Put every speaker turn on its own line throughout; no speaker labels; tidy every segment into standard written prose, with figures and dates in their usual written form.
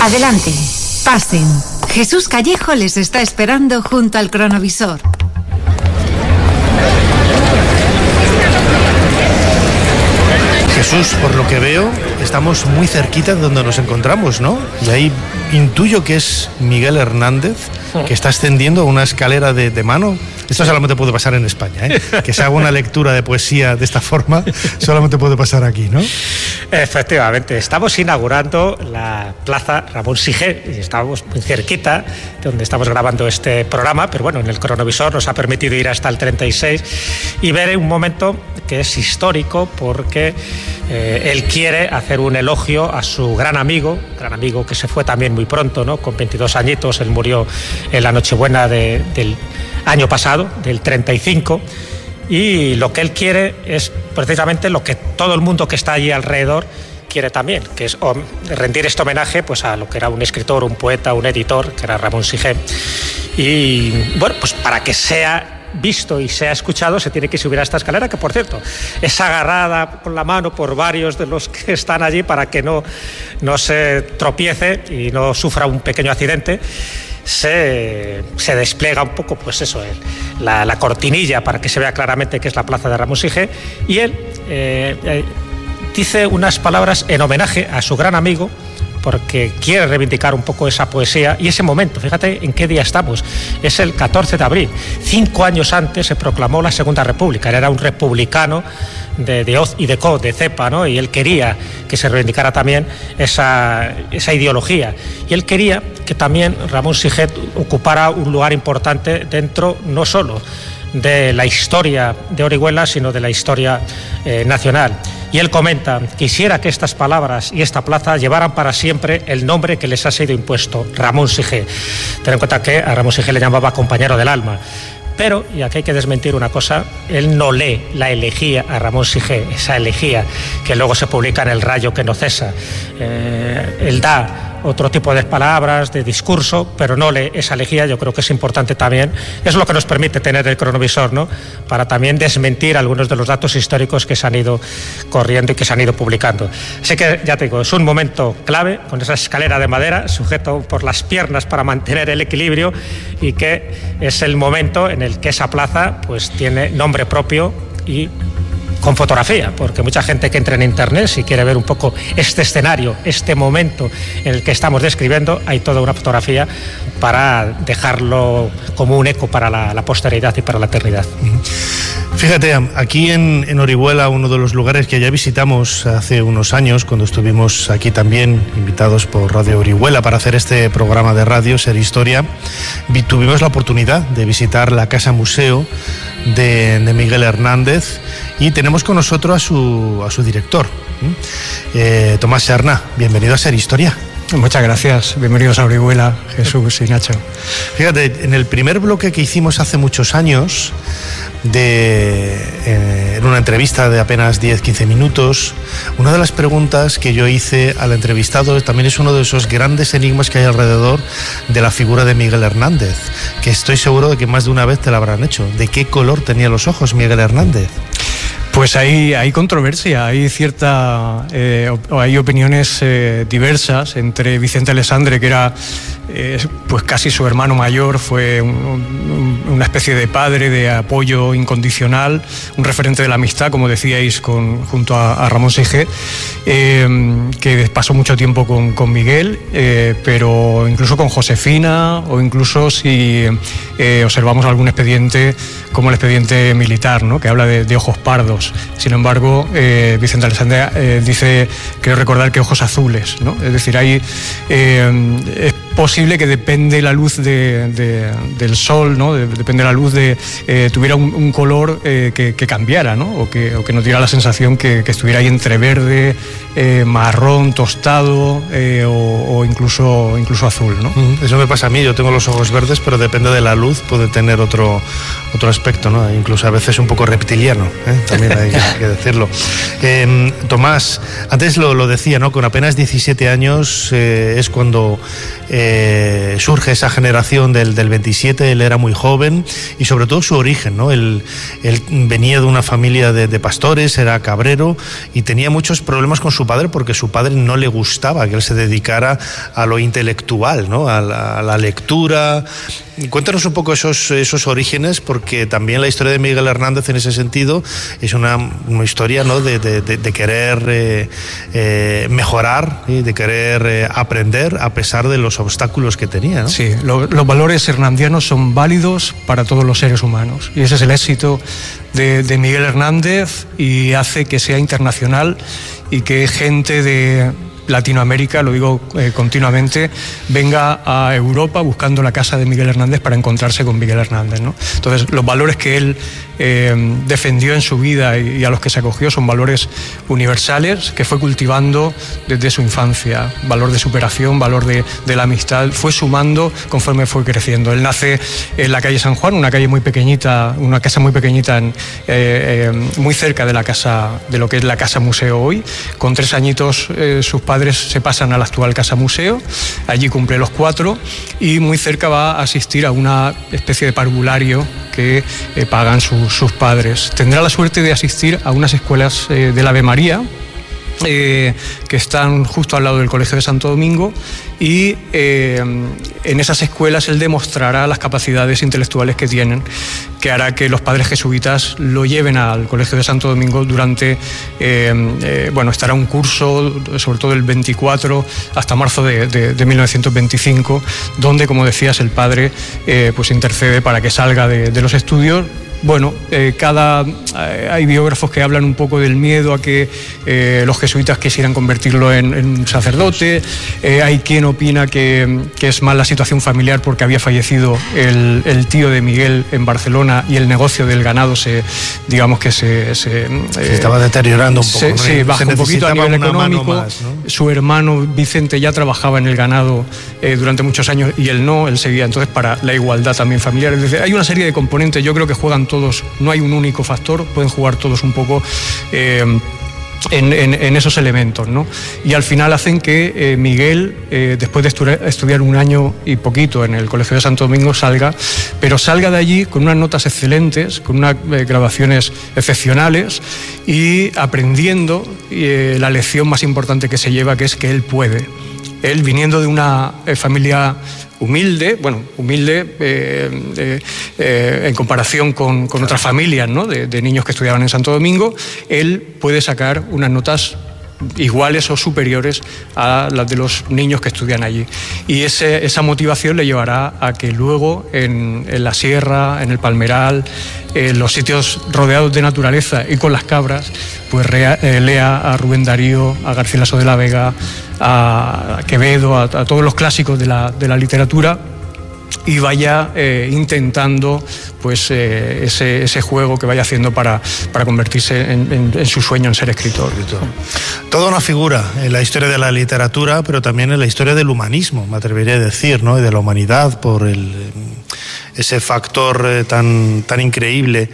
Adelante, pasen. Jesús Callejo les está esperando junto al cronovisor.
Jesús, por lo que veo, estamos muy cerquita de donde nos encontramos, ¿no? Y ahí intuyo que es Miguel Hernández, que está ascendiendo una escalera de mano. Esto solamente puede pasar en España, ¿eh? Que se haga una lectura de poesía de esta forma, solamente puede pasar aquí, ¿no?
Efectivamente, estamos inaugurando la Plaza Ramón Sige, y estamos muy cerquita de donde estamos grabando este programa, pero bueno, en el cronovisor nos ha permitido ir hasta el 36 y ver un momento que es histórico porque él quiere hacer un elogio a su gran amigo que se fue también muy pronto, ¿no? Con 22 añitos, él murió en la Nochebuena del año pasado, del 35, y lo que él quiere es precisamente lo que todo el mundo que está allí alrededor quiere también, que es rendir este homenaje pues a lo que era un escritor, un poeta, un editor, que era Ramón Sige. Y bueno, pues para que sea visto y sea escuchado se tiene que subir a esta escalera, que por cierto es agarrada con la mano por varios de los que están allí para que no se tropiece y no sufra un pequeño accidente. Se despliega un poco, pues eso, la cortinilla para que se vea claramente que es la plaza de Ramón Sige, y él dice unas palabras en homenaje a su gran amigo, porque quiere reivindicar un poco esa poesía y ese momento. Fíjate en qué día estamos, es el 14 de abril. 5 años antes se proclamó la Segunda República, él era un republicano de hoz y de co, de cepa, ¿no? Y él quería que se reivindicara también esa ideología. Y él quería que también Ramón Sige ocupara un lugar importante dentro, no solo de la historia de Orihuela, sino de la historia nacional. Y él comenta: quisiera que estas palabras y esta plaza llevaran para siempre el nombre que les ha sido impuesto, Ramón Sige. Ten en cuenta que a Ramón Sige le llamaba compañero del alma. Pero, y aquí hay que desmentir una cosa, él no lee la elegía a Ramón Sige, esa elegía que luego se publica en El Rayo que no cesa. Él da otro tipo de palabras, de discurso, pero no lee esa elegía. Yo creo que es importante también, es lo que nos permite tener el cronovisor, ¿no? Para también desmentir algunos de los datos históricos que se han ido corriendo y que se han ido publicando. Así que, ya te digo, es un momento clave, con esa escalera de madera, sujeto por las piernas para mantener el equilibrio, y que es el momento en el que esa plaza pues tiene nombre propio y con fotografía, porque mucha gente que entra en internet, si quiere ver un poco este escenario, este momento en el que estamos describiendo, hay toda una fotografía para dejarlo como un eco para la posteridad y para la eternidad.
Fíjate, aquí en Orihuela, uno de los lugares que ya visitamos hace unos años, cuando estuvimos aquí también invitados por Radio Orihuela para hacer este programa de radio, Ser Historia, tuvimos la oportunidad de visitar la Casa Museo de Miguel Hernández, y tenemos con nosotros a su director, Tomás Serna. Bienvenido a Ser Historia.
Muchas gracias, bienvenidos a Orihuela, Jesús y Nacho.
Fíjate, en el primer bloque que hicimos hace muchos años, en una entrevista de apenas 10-15 minutos, una de las preguntas que yo hice al entrevistado también es uno de esos grandes enigmas que hay alrededor de la figura de Miguel Hernández, que estoy seguro de que más de una vez te la habrán hecho. ¿De qué color tenía los ojos Miguel Hernández?
Pues hay controversia, hay opiniones diversas entre Vicente Alessandre, que era pues casi su hermano mayor, fue una especie de padre de apoyo incondicional, un referente de la amistad, como decíais, junto a Ramón Sige, que pasó mucho tiempo con Miguel, pero incluso con Josefina, o incluso si observamos algún expediente como el expediente militar, ¿no?, que habla de ojos pardos. Sin embargo, Vicente Alessandre dice, creo recordar, que ojos azules, ¿no? Es decir, es posible que depende la luz del sol, ¿no? Depende la luz tuviera un color que cambiara, ¿no? O que nos diera la sensación que estuviera ahí entre verde, marrón, tostado, o incluso azul, ¿no?
Eso me pasa a mí, yo tengo los ojos verdes, pero depende de la luz, puede tener otro aspecto, ¿no? Incluso a veces un poco reptiliano, también hay que decirlo. Tomás, antes lo decía, ¿no? Con apenas 17 años es cuando surge esa generación del 27, él era muy joven, y sobre todo su origen, ¿no? Él venía de una familia de pastores, era cabrero, y tenía muchos problemas con su padre porque su padre no le gustaba que él se dedicara a lo intelectual, ¿no? A la lectura. Cuéntanos un poco esos orígenes, porque también la historia de Miguel Hernández en ese sentido es una historia, ¿no? de querer mejorar, ¿sí? De querer aprender a pesar de los obstáculos que tenía, ¿no?
Sí, los valores hernandianos son válidos para todos los seres humanos, y ese es el éxito de Miguel Hernández, y hace que sea internacional y que gente de Latinoamérica, lo digo continuamente, venga a Europa buscando la casa de Miguel Hernández para encontrarse con Miguel Hernández, ¿no? Entonces, los valores que él defendió en su vida y a los que se acogió son valores universales que fue cultivando desde su infancia. Valor de superación, valor de la amistad, fue sumando conforme fue creciendo. Él nace en la calle San Juan, una calle muy pequeñita, una casa muy pequeñita, muy cerca de la casa, de lo que es la Casa Museo hoy. Con 3 añitos sus padres se pasan a la actual Casa Museo, allí cumple los 4, y muy cerca va a asistir a una especie de parvulario que pagan sus padres. Tendrá la suerte de asistir a unas escuelas del Ave María, que están justo al lado del Colegio de Santo Domingo, y en esas escuelas él demostrará las capacidades intelectuales que tienen, que hará que los padres jesuitas lo lleven al Colegio de Santo Domingo durante, estará un curso, sobre todo el 24 hasta marzo de 1925, donde, como decías, el padre pues intercede para que salga de los estudios. Bueno, hay biógrafos que hablan un poco del miedo a que los jesuitas quisieran convertirlo en sacerdote. Hay quien opina que es más la situación familiar porque había fallecido el tío de Miguel en Barcelona y el negocio del ganado se
estaba deteriorando un poco.
Sí, baja un poquito a nivel económico. Más, ¿no? Su hermano Vicente ya trabajaba en el ganado durante muchos años y él no, él seguía. Entonces, para la igualdad también familiar. Es decir, hay una serie de componentes, yo creo que juegan todos, no hay un único factor, pueden jugar todos un poco en esos elementos, ¿no? Y al final hacen que Miguel, después de estudiar 1 año y poquito en el Colegio de Santo Domingo, salga de allí con unas notas excelentes, con unas graduaciones excepcionales, y aprendiendo la lección más importante que se lleva, que es que él puede. Él, viniendo de una familia humilde en comparación con otras familias, ¿no? de niños que estudiaban en Santo Domingo, él puede sacar unas notas iguales o superiores a las de los niños que estudian allí. Y esa motivación le llevará a que luego en la sierra, en el Palmeral, en los sitios rodeados de naturaleza y con las cabras, pues lea a Rubén Darío, a Garcilaso de la Vega, a Quevedo, a todos los clásicos de la literatura, y vaya intentando pues ese juego que vaya haciendo para convertirse en su sueño en ser escritor.
Toda una figura en la historia de la literatura, pero también en la historia del humanismo, me atrevería a decir, ¿no? Y de la humanidad, por ese factor tan increíble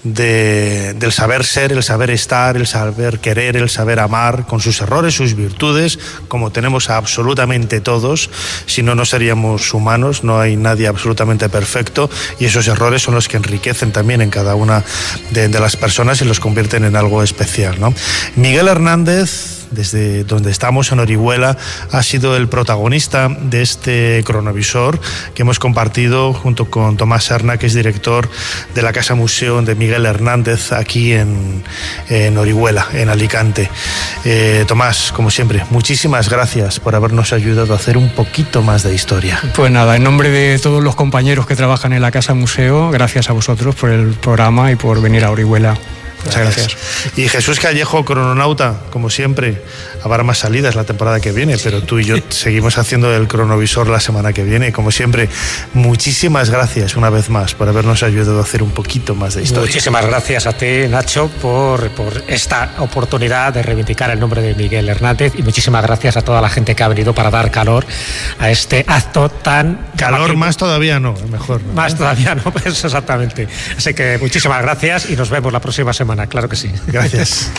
del saber ser, el saber estar, el saber querer, el saber amar, con sus errores, sus virtudes, como tenemos absolutamente todos. Si no, no seríamos humanos, no hay nadie absolutamente perfecto, y esos errores son los que enriquecen también en cada una de las personas y los convierten en algo especial, ¿no? Miguel Hernández, desde donde estamos, en Orihuela, ha sido el protagonista de este cronovisor que hemos compartido junto con Tomás Serna, que es director de la Casa Museo de Miguel Hernández aquí en Orihuela, en Alicante. Tomás, como siempre, muchísimas gracias por habernos ayudado a hacer un poquito más de historia.
Pues nada, en nombre de todos los compañeros que trabajan en la Casa Museo, gracias a vosotros por el programa y por venir a Orihuela. Muchas gracias.
Y Jesús Callejo, crononauta, como siempre, habrá más salidas la temporada que viene, pero tú y yo seguimos haciendo el cronovisor la semana que viene. Como siempre, muchísimas gracias una vez más por habernos ayudado a hacer un poquito más de historia.
Muchísimas gracias a ti, Nacho, por esta oportunidad de reivindicar el nombre de Miguel Hernández, y muchísimas gracias a toda la gente que ha venido para dar calor a este acto tan...
Calor más todavía no, mejor. ¿No?
Más todavía no, pues exactamente. Así que muchísimas gracias y nos vemos la próxima semana. Claro que sí.
Gracias.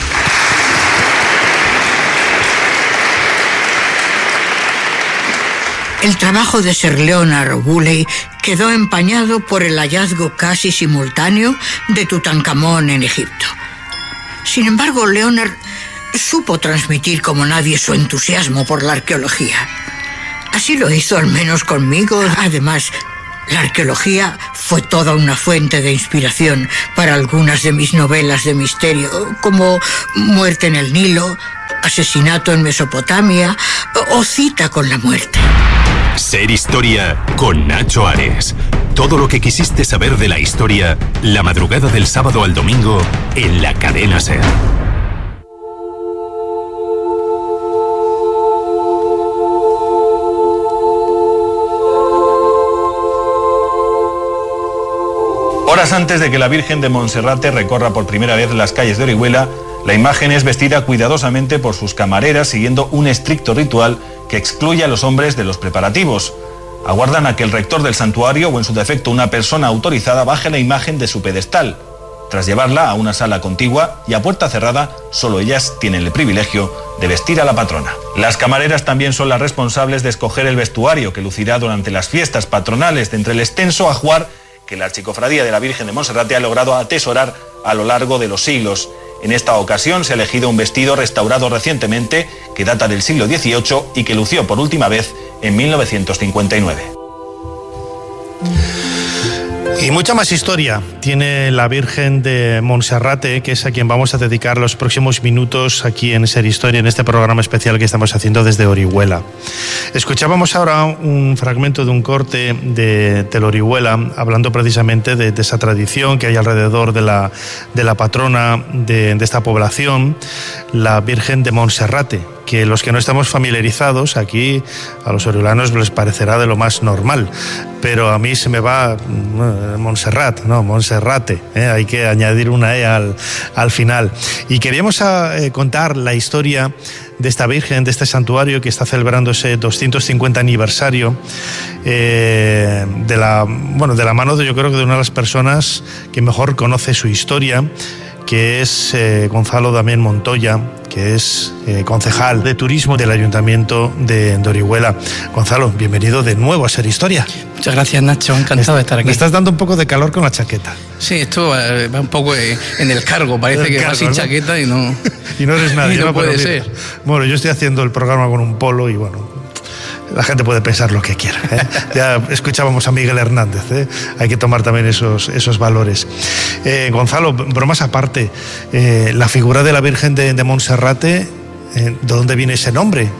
El trabajo de Sir Leonard Woolley quedó empañado por el hallazgo casi simultáneo de Tutankamón en Egipto. Sin embargo, Leonard supo transmitir como nadie su entusiasmo por la arqueología. Así lo hizo al menos conmigo. Además, la arqueología fue toda una fuente de inspiración para algunas de mis novelas de misterio, como Muerte en el Nilo, Asesinato en Mesopotamia o Cita con la muerte.
Ser Historia con Nacho Ares. Todo lo que quisiste saber de la historia, la madrugada del sábado al domingo en la cadena SER.
Horas antes de que la Virgen de Monserrate recorra por primera vez las calles de Orihuela, la imagen es vestida cuidadosamente por sus camareras siguiendo un estricto ritual que excluye a los hombres de los preparativos. Aguardan a que el rector del santuario o en su defecto una persona autorizada baje la imagen de su pedestal. Tras llevarla a una sala contigua y a puerta cerrada, solo ellas tienen el privilegio de vestir a la patrona. Las camareras también son las responsables de escoger el vestuario que lucirá durante las fiestas patronales, de entre el extenso ajuar que la Archicofradía de la Virgen de Monserrate ha logrado atesorar a lo largo de los siglos. En esta ocasión se ha elegido un vestido restaurado recientemente que data del siglo XVIII y que lució por última vez en 1959.
Y mucha más historia tiene la Virgen de Monserrate, que es a quien vamos a dedicar los próximos minutos aquí en Ser Historia, en este programa especial que estamos haciendo desde Orihuela. Escuchábamos ahora un fragmento de un corte de Orihuela, hablando precisamente de esa tradición que hay alrededor de la patrona de esta población, la Virgen de Monserrate, que los que no estamos familiarizados, aquí a los orihuelanos les parecerá de lo más normal, pero a mí se me va Montserrat, no, Monserrate, hay que añadir una E al final. Y queríamos contar la historia de esta Virgen, de este santuario que está celebrando ese 250 aniversario, de la mano de, yo creo que de una de las personas que mejor conoce su historia, que es Gonzalo Damián Montoya, que es concejal de turismo del Ayuntamiento de Orihuela. Gonzalo, bienvenido de nuevo a Ser Historia.
Muchas gracias, Nacho, encantado de estar aquí.
Me estás dando un poco de calor con la chaqueta.
Sí, esto va un poco en el cargo, parece que va sin chaqueta y no...
Y no eres nadie.
Y no puede ser.
Bueno, yo estoy haciendo el programa con un polo y bueno, la gente puede pensar lo que quiera, ¿eh? Ya escuchábamos a Miguel Hernández, ¿eh? Hay que tomar también esos valores. Gonzalo, bromas aparte, la figura de la Virgen de Monserrate, ¿de dónde viene ese nombre?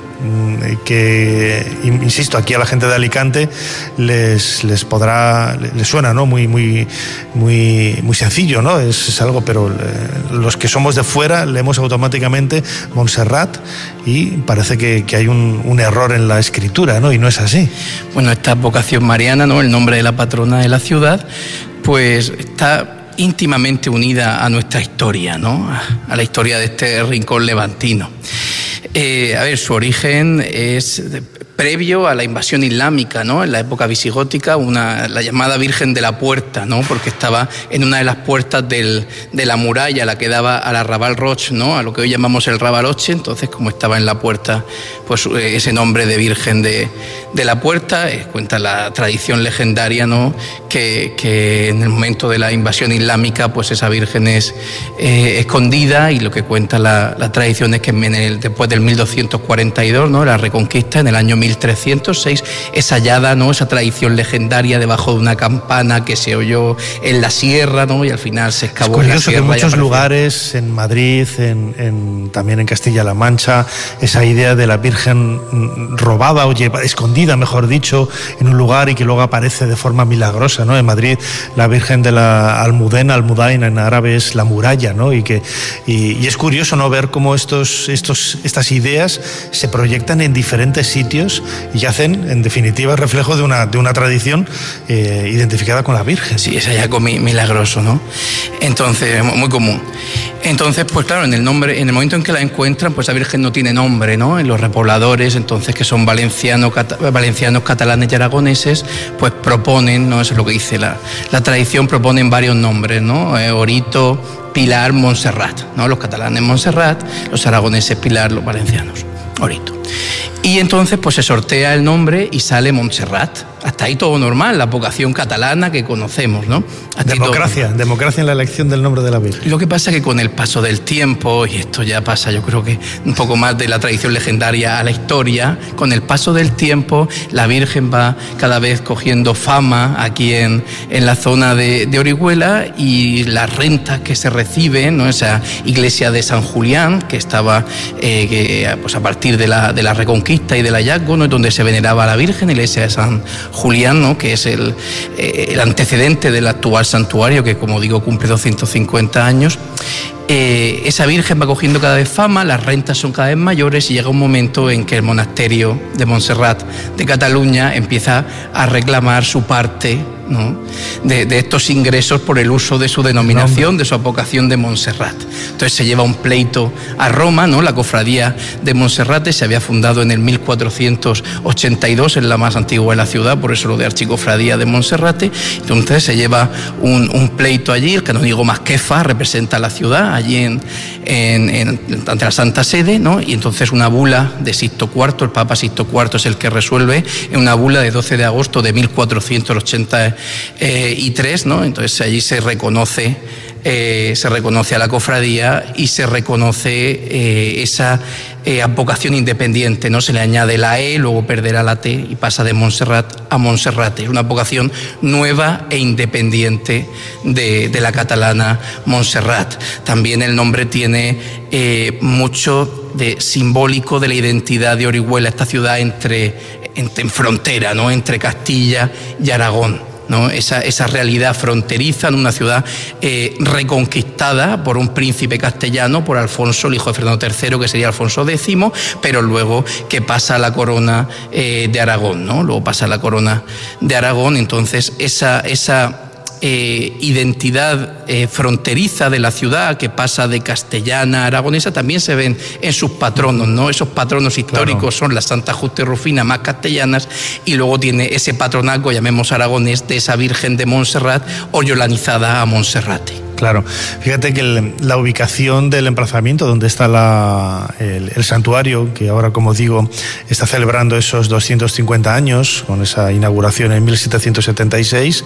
Que, insisto, aquí a la gente de Alicante les suena, ¿no? Muy sencillo, ¿no? Es algo, pero los que somos de fuera leemos automáticamente Montserrat y parece que hay un error en la escritura, ¿no? Y no es así.
Bueno, esta vocación mariana, ¿no? El nombre de la patrona de la ciudad, pues está íntimamente unida a nuestra historia, ¿no? A la historia de este rincón levantino. Su origen es previo a la invasión islámica, ¿no? En la época visigótica, la llamada Virgen de la Puerta, ¿no? Porque estaba en una de las puertas de la muralla, la que daba al Arrabal Roig, ¿no? A lo que hoy llamamos el Rabaloche. Entonces, como estaba en la puerta, pues ese nombre de Virgen de la Puerta, cuenta la tradición legendaria, ¿no? Que en el momento de la invasión islámica, pues esa Virgen es escondida, y lo que cuenta la tradición es que después del 1242, ¿no? La Reconquista, en el año 1306, es hallada, ¿no? Esa tradición legendaria debajo de una campana que se oyó en la sierra, ¿no? Y al final se excavó en la sierra. Es curioso
que en muchos lugares, en Madrid, también en Castilla-La Mancha, esa idea de la Virgen robada o escondida, mejor dicho, en un lugar y que luego aparece de forma milagrosa, ¿no? En Madrid, la Virgen de la Almudena, Almudain en árabe es la muralla, ¿no? Y es curioso, ¿no? Ver cómo estas ideas se proyectan en diferentes sitios y hacen, en definitiva, reflejo de una tradición identificada con la Virgen.
Sí, es hallazgo milagroso, ¿no? Entonces, muy común. Entonces, pues claro, en el momento en que la encuentran, pues la Virgen no tiene nombre, ¿no? En los repobladores, entonces, que son valencianos, catalanes y aragoneses, pues proponen, ¿no? Eso es lo que dice la tradición, proponen varios nombres, ¿no? Orito, Pilar, Montserrat, ¿no? Los catalanes Montserrat, los aragoneses Pilar, los valencianos Orito. Y entonces pues se sortea el nombre y sale Montserrat. Hasta ahí todo normal, la vocación catalana que conocemos, ¿no?
Democracia en la elección del nombre de la Virgen.
Lo que pasa es que con el paso del tiempo, y esto ya pasa yo creo que un poco más de la tradición legendaria a la historia, con el paso del tiempo la Virgen va cada vez cogiendo fama aquí en la zona de Orihuela, y las rentas que se reciben, ¿no? Esa iglesia de San Julián, que estaba pues a partir de la Reconquista y del hallazgo, ¿no? Donde se veneraba a la Virgen, iglesia de San Julián, ¿no? Que es el antecedente del actual santuario, que como digo cumple 250 años. Esa Virgen va cogiendo cada vez fama, las rentas son cada vez mayores, y llega un momento en que el monasterio de Montserrat de Cataluña empieza a reclamar su parte, ¿no? de estos ingresos por el uso de su denominación, de su advocación de Montserrat. Entonces se lleva un pleito a Roma, ¿no? La cofradía de Monserrate se había fundado en el 1482, es la más antigua de la ciudad, por eso lo de archicofradía de Monserrate. Entonces se lleva un pleito allí, el canónigo Masquefa representa a la ciudad allí ante la Santa Sede, ¿no? Y entonces una bula de Sixto IV, el Papa Sixto IV es el que resuelve, en una bula de 12 de agosto de 1483, ¿no? Entonces allí se reconoce a la cofradía y se reconoce esa advocación independiente, ¿no? Se le añade la E, luego perderá la T y pasa de Montserrat a Monserrate. Es una advocación nueva e independiente de la catalana Montserrat. También el nombre tiene mucho de simbólico de la identidad de Orihuela, esta ciudad en frontera, ¿no? Entre Castilla y Aragón, ¿no? Esa realidad fronteriza en una ciudad reconquistada por un príncipe castellano, por Alfonso, el hijo de Fernando III, que sería Alfonso X, pero luego que pasa a la corona de Aragón, ¿no? Luego pasa a la corona de Aragón. Entonces esa identidad fronteriza de la ciudad, que pasa de castellana a aragonesa, también se ven en sus patronos, ¿no? Esos patronos históricos son la Santa Justa y Rufina, más castellanas, y luego tiene ese patronazgo, llamemos aragonés, de esa Virgen de Montserrat, oriolanizada a Monserrate.
Claro, fíjate que la ubicación del emplazamiento donde está el santuario, que ahora, como digo, está celebrando esos 250 años con esa inauguración en 1776,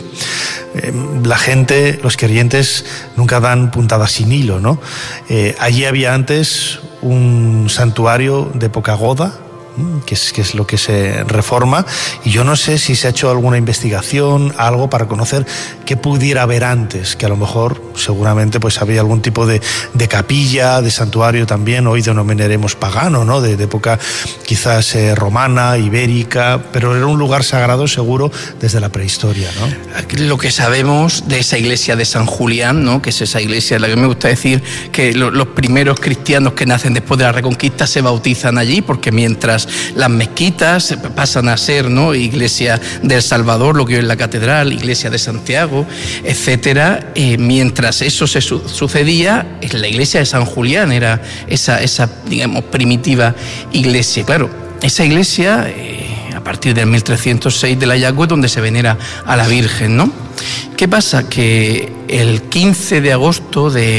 la gente, los creyentes, nunca dan puntada sin hilo, ¿no? Allí había antes un santuario de poca goda, que es lo que se reforma, y yo no sé si se ha hecho alguna investigación, algo para conocer qué pudiera haber antes, que a lo mejor seguramente pues había algún tipo de capilla, de santuario también, hoy denominaremos pagano, ¿no? De época quizás romana, ibérica, pero era un lugar sagrado seguro desde la prehistoria, ¿no?
Lo que sabemos de esa iglesia de San Julián, ¿no? Que es esa iglesia, la que me gusta decir que los primeros cristianos que nacen después de la Reconquista se bautizan allí, porque mientras las mezquitas pasan a ser, ¿no? Iglesia del Salvador, lo que hoy es la catedral, iglesia de Santiago, etcétera. Mientras eso se sucedía, la iglesia de San Julián era esa digamos, primitiva iglesia. Claro, esa iglesia, a partir del 1306 del hallazgo, es donde se venera a la Virgen, ¿no? ¿Qué pasa? Que el 15 de agosto de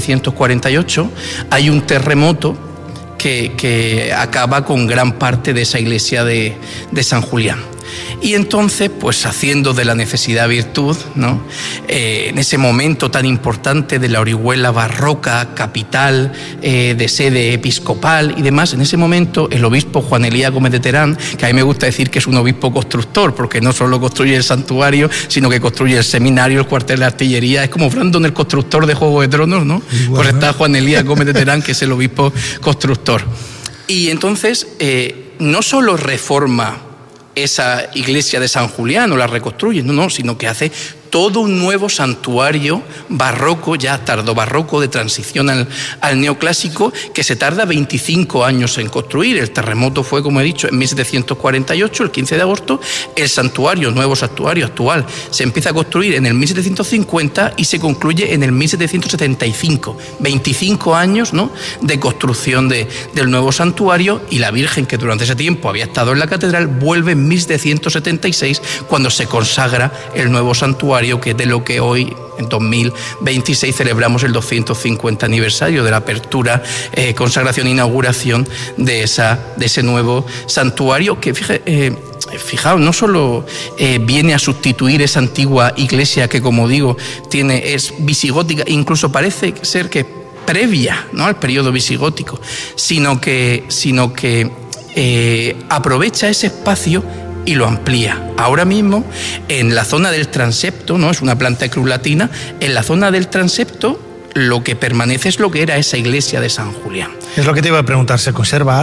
1748 hay un terremoto que acaba con gran parte de esa iglesia de San Julián. Y entonces, pues haciendo de la necesidad virtud, ¿no? En ese momento tan importante de la Orihuela barroca, capital de sede episcopal y demás, en ese momento el obispo Juan Elías Gómez de Terán, que a mí me gusta decir que es un obispo constructor, porque no solo construye el santuario, sino que construye el seminario, el cuartel de artillería, es como Brandon el constructor de Juego de Tronos, ¿no? Pues está Juan Elías Gómez de Terán, que es el obispo constructor. Y entonces, no solo reforma esa iglesia de San Julián o la reconstruye, no, sino que hace todo un nuevo santuario barroco, ya tardobarroco, de transición al neoclásico, que se tarda 25 años en construir. El terremoto fue, como he dicho, en 1748, el 15 de agosto. El santuario, nuevo santuario actual, se empieza a construir en el 1750 y se concluye en el 1775. 25 años, ¿no?, de construcción del nuevo santuario, y la Virgen, que durante ese tiempo había estado en la catedral, vuelve en 1776, cuando se consagra el nuevo santuario santuario, que es de lo que hoy, en 2026, celebramos el 250 aniversario de la apertura, consagración e inauguración de ese nuevo santuario que, fijaos, no solo viene a sustituir esa antigua iglesia que, como digo, es visigótica, incluso parece ser que es previa, ¿no?, al periodo visigótico, sino que aprovecha ese espacio y lo amplía. Ahora mismo, en la zona del transepto, ¿no?, es una planta de cruz latina, en la zona del transepto lo que permanece es lo que era esa iglesia de San Julián.
Es lo que te iba a preguntar, ¿se conserva algo?